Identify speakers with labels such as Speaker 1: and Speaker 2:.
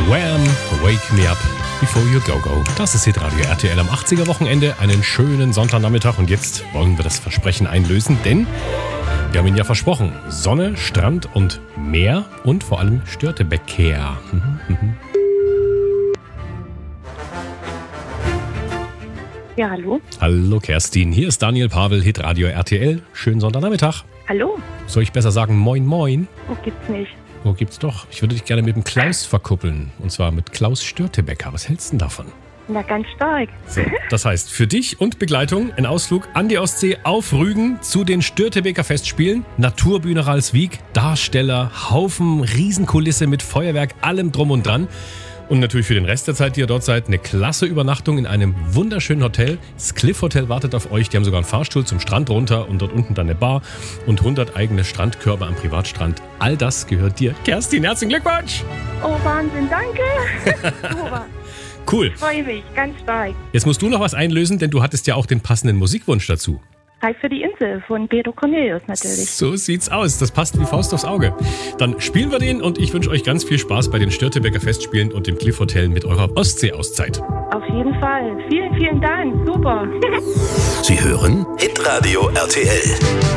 Speaker 1: Wham! Wake Me Up Before You Go Go. Das ist Hitradio RTL am 80er Wochenende. Einen schönen Sonntagnachmittag. Und jetzt wollen wir das Versprechen einlösen, denn wir haben Ihnen ja versprochen, Sonne, Strand und Meer und vor allem Störtebeker.
Speaker 2: Ja, hallo.
Speaker 1: Hallo Kerstin, hier ist Daniel Pavel, Hitradio RTL. Schönen Sonntagnachmittag.
Speaker 2: Hallo.
Speaker 1: Soll ich besser sagen Moin Moin?
Speaker 2: Oh, gibt's nicht.
Speaker 1: Oh, gibt's doch. Ich würde dich gerne mit dem Klaus verkuppeln. Und zwar mit Klaus Störtebeker. Was hältst du denn davon?
Speaker 2: Na, ganz stark.
Speaker 1: So, das heißt, für dich und Begleitung ein Ausflug an die Ostsee auf Rügen zu den Störtebeker Festspielen. Naturbühne Ralswiek, Darsteller, Haufen, Riesenkulisse mit Feuerwerk, allem drum und dran. Und natürlich für den Rest der Zeit, die ihr dort seid, eine klasse Übernachtung in einem wunderschönen Hotel. Das Cliff Hotel wartet auf euch. Die haben sogar einen Fahrstuhl zum Strand runter und dort unten dann eine Bar und 100 eigene Strandkörbe am Privatstrand. All das gehört dir. Kerstin, herzlichen Glückwunsch!
Speaker 2: Oh, Wahnsinn, danke. Super.
Speaker 1: Cool.
Speaker 2: Ich freue mich, ganz stark.
Speaker 1: Jetzt musst du noch was einlösen, denn du hattest ja auch den passenden Musikwunsch dazu.
Speaker 2: Zeit für die Insel von Pedro Cornelius natürlich.
Speaker 1: So sieht's aus. Das passt wie Faust aufs Auge. Dann spielen wir den und ich wünsche euch ganz viel Spaß bei den Störtebeker Festspielen und dem Cliff Hotel mit eurer Ostsee-Auszeit.
Speaker 2: Auf jeden Fall. Vielen, vielen Dank. Super.
Speaker 3: Sie hören Hitradio RTL.